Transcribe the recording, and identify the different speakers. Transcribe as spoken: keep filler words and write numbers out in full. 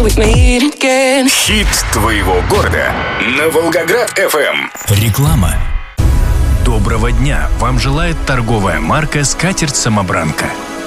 Speaker 1: Хит твоего города на Волгоград эф эм.
Speaker 2: Реклама. Доброго дня! Вам желает торговая марка «Скатерть-самобранка».